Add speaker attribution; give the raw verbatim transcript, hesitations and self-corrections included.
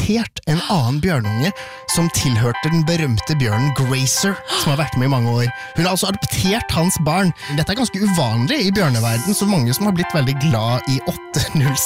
Speaker 1: adoptert en annen bjørnunge som tilhørte den berømte bjørnen Grazer, som har vært med i mange år. Hun har altså adoptert hans barn. Dette er ganske uvanlig i bjørneverden, så mange som har blitt veldig glad i åtte null